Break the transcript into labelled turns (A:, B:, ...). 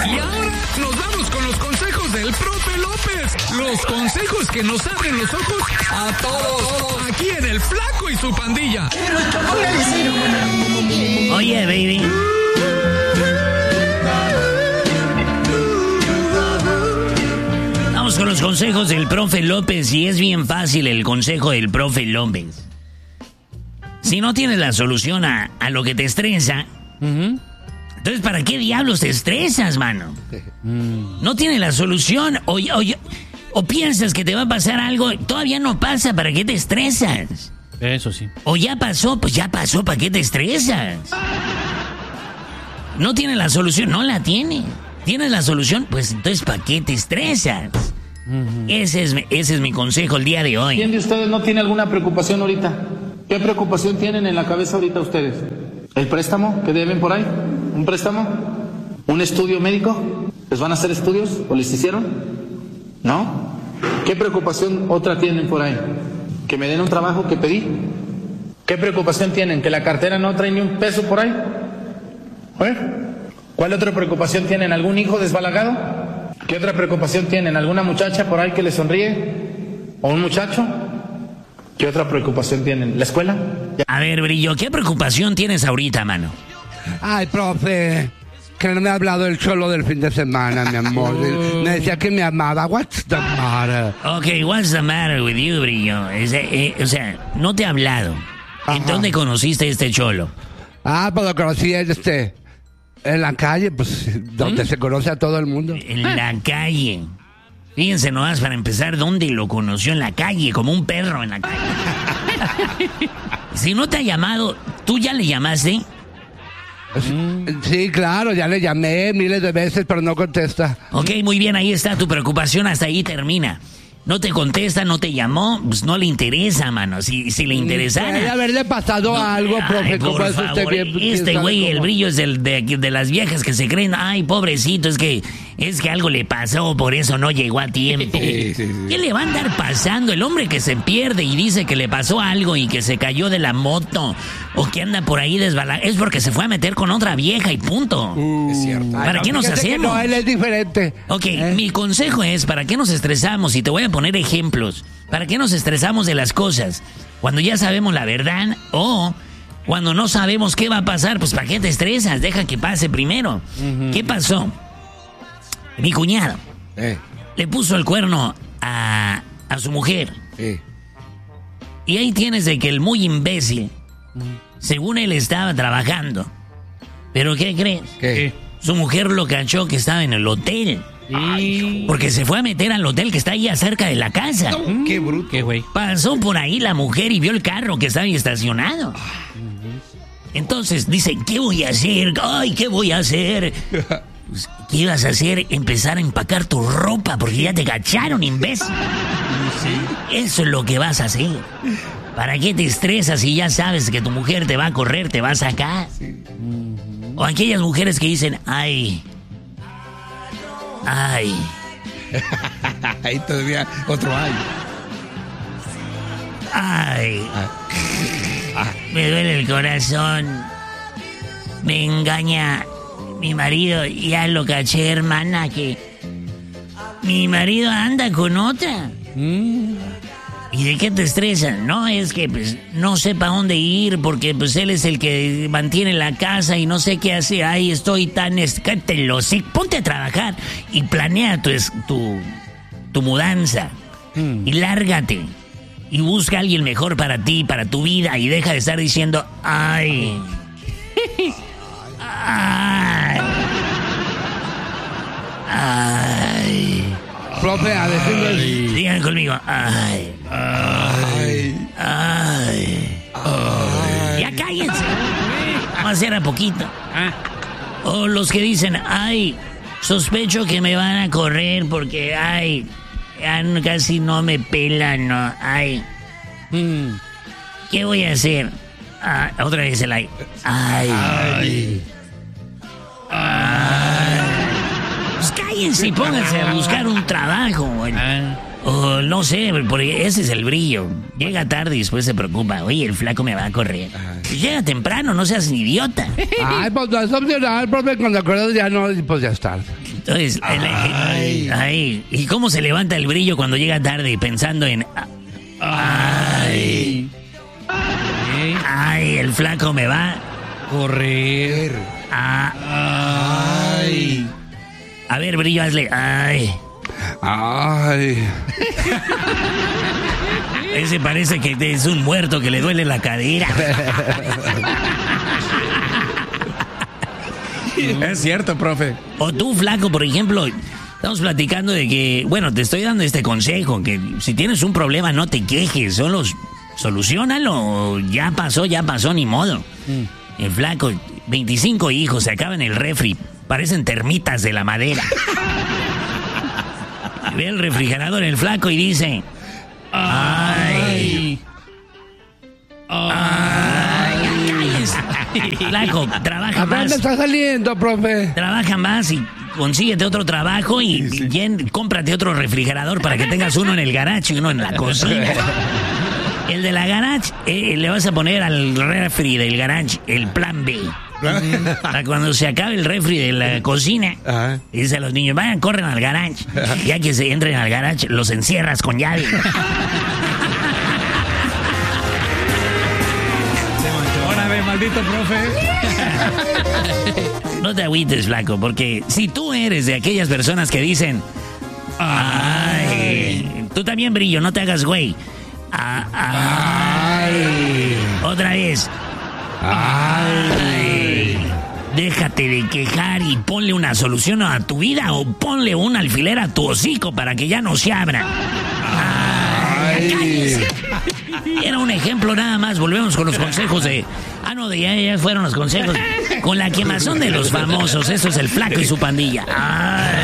A: Y ahora nos vamos con los consejos del profe López. Los consejos que nos abren los ojos a todos. Aquí en El Flaco y su pandilla.
B: Oye, baby. Vamos con los consejos del profe López y es bien fácil el consejo del profe López. Si no tienes la solución a lo que te estresa, entonces ¿para qué diablos te estresas, mano? No tienes la solución o piensas que te va a pasar algo, todavía no pasa, ¿para qué te estresas?
C: Eso sí.
B: O ya pasó, pues ya pasó, ¿para qué te estresas? No tienes la solución, no la tiene. ¿Tienes la solución? Pues entonces ¿para qué te estresas? Ese es mi consejo el día de hoy.
D: ¿Quién de ustedes no tiene alguna preocupación ahorita? ¿Qué preocupación tienen en la cabeza ahorita ustedes? ¿El préstamo que deben por ahí? ¿Un préstamo? ¿Un estudio médico? ¿Les van a hacer estudios o les hicieron? ¿No? ¿Qué preocupación otra tienen por ahí? ¿Que me den un trabajo que pedí? ¿Qué preocupación tienen? ¿Que la cartera no trae ni un peso por ahí? ¿Cuál otra preocupación tienen? ¿Algún hijo desbalagado? ¿Qué otra preocupación tienen? ¿Alguna muchacha por ahí que les sonríe? ¿O un muchacho? ¿Qué otra preocupación tienen? ¿La escuela?
B: A ver, Brillo, ¿qué preocupación tienes ahorita, mano?
E: Ay, profe, que no me ha hablado el cholo del fin de semana, mi amor. Me decía que me amaba. What's the matter?
B: Okay, what's the matter with you, Brillo? O sea, no te ha hablado.
E: Ajá.
B: ¿En dónde conociste a este cholo?
E: Pues lo conocí en la calle, pues, donde se conoce a todo el mundo.
B: En la calle. Fíjense nomás, para empezar, ¿dónde lo conoció? En la calle, como un perro en la calle. Si no te ha llamado, ¿tú ya le llamaste?
E: Sí, claro, ya le llamé miles de veces, pero no contesta.
B: Ok, muy bien, ahí está tu preocupación, hasta ahí termina. No te contesta, no te llamó, pues no le interesa, mano. Si le interesara...
E: Debe haberle pasado algo, profe.
B: Ay, por favor, este güey, el Brillo es de las viejas que se creen, ay, pobrecito, es que algo le pasó, por eso no llegó a tiempo.
E: Sí.
B: ¿Qué le va a andar pasando? El hombre que se pierde y dice que le pasó algo y que se cayó de la moto o que anda por ahí desbalagado, es porque se fue a meter con otra vieja y punto.
F: Es cierto.
B: ¿Para qué nos hacemos?
E: No, él es diferente.
B: Ok, mi consejo es, ¿para qué nos estresamos? Y te voy a poner ejemplos. ¿Para qué nos estresamos de las cosas? Cuando ya sabemos la verdad o cuando no sabemos qué va a pasar, pues ¿para qué te estresas? Deja que pase primero. ¿Qué pasó? Mi cuñado le puso el cuerno a su mujer. Y ahí tienes de que el muy imbécil, según él estaba trabajando. ¿Pero qué crees?
E: ¿Qué?
B: Su mujer lo cachó que estaba en el hotel. Porque se fue a meter al hotel que está ahí cerca de la casa.
F: Qué bruto.
C: Qué güey.
B: Pasó por ahí la mujer y vio el carro que estaba ahí estacionado. Entonces dice, ¿qué voy a hacer? Ay, ¿qué voy a hacer? Pues, ¿qué ibas a hacer? Empezar a empacar tu ropa porque ya te cacharon, imbécil. Eso es lo que vas a hacer. ¿Para qué te estresas si ya sabes que tu mujer te va a correr, te va a sacar? O aquellas mujeres que dicen, ay.
F: Ahí todavía otro ay.
B: Ay. Me duele el corazón. Me engaña mi marido. Ya lo caché, hermana, que mi marido anda con otra. ¿Y de qué te estresas? No, es que pues no sé para dónde ir porque pues él es el que mantiene la casa y no sé qué hacer. Ay, estoy tan... Cállate, sí, ponte a trabajar y planea tu mudanza. Y lárgate. Y busca a alguien mejor para ti, para tu vida. Y deja de estar diciendo, ay. Ay. Ay.
E: Profe, a decirlo.
B: Digan conmigo, ay. Ya cállense. Vamos a hacer a poquito. O los que dicen, ay, sospecho que me van a correr porque, ay, ya casi no me pelan, no, ay. ¿Qué voy a hacer? Otra vez el ay. Ay. Pues cállense y pónganse a buscar un trabajo. O no sé, porque ese es el Brillo. Llega tarde y después se preocupa. Oye, el flaco me va a correr. Pues llega temprano, no seas un idiota.
E: Ay, pues no es opcional, profe. Cuando acuerdas ya no, pues ya es tarde.
B: Entonces, ay. ¿Y cómo se levanta el brillo cuando llega tarde pensando en... Ay, el flaco me va...
F: Correr.
B: Ay. A ver, brillo, hazle... Ay. Ese parece que es un muerto que le duele la cadera.
F: Es cierto, profe.
B: O tú, flaco, por ejemplo, estamos platicando de que, bueno, te estoy dando este consejo, que si tienes un problema no te quejes, solo solucionalo, ya pasó, ni modo. El flaco, 25 hijos, se acaban el refri, parecen termitas de la madera. Ve el refrigerador el flaco y dice... Ay. Flaco, trabaja más.
E: ¿Dónde está saliendo, profe?
B: Trabaja más y consíguete otro trabajo y cómprate otro refrigerador para que tengas uno en el garage y uno en la cocina. El de la garage, le vas a poner al refri del garage el plan B. Para cuando se acabe el refri de la cocina, dice a los niños, vayan, corren al garage. Ya que se entren al garage, los encierras con llave.
F: Órale, maldito profe.
B: No te agüites, flaco, porque si tú eres de aquellas personas que dicen, ay, tú también, brillo, no te hagas güey. Otra vez. Ay. Déjate de quejar y ponle una solución a tu vida o ponle un alfiler a tu hocico para que ya no se abra. Era un ejemplo nada más. Volvemos con los consejos de... ya fueron los consejos. Con la quemazón de los famosos. Eso es el flaco y su pandilla. Ay.